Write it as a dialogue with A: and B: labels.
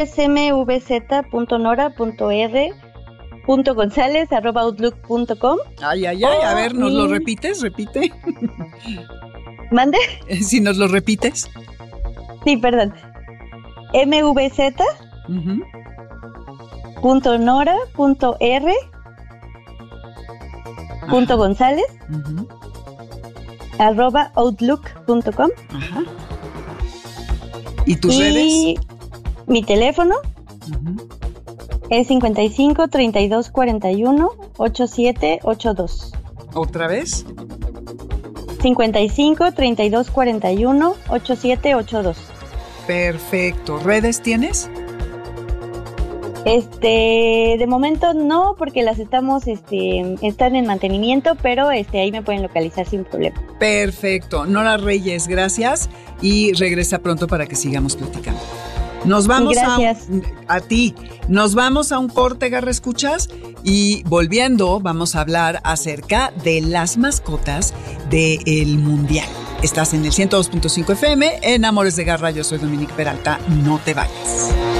A: Es mvz.nora.r.gonzalez@outlook.com.
B: Ay, a ver, ¿nos lo repites? Repite.
A: ¿Mande?
B: Si nos lo repites.
A: Sí, perdón. mvz.
B: Uh-huh.
A: .nora.r. .gonzalez.
B: Uh-huh.
A: @outlook.com.
B: Ajá. ¿Y tus redes?
A: Mi teléfono es 55 32 41 8782.
B: ¿Otra vez?
A: 55 32 41 8782.
B: Perfecto. ¿Redes tienes?
A: De momento no, porque las están en mantenimiento, pero ahí me pueden localizar sin problema.
B: Perfecto. Nora Reyes, gracias y regresa pronto para que sigamos platicando. Nos vamos a ti. Nos vamos a un corte, Garra Escuchas, y volviendo vamos a hablar acerca de las mascotas del Mundial. Estás en el 102.5 FM, en Amores de Garra. Yo soy Dominique Peralta. No te vayas.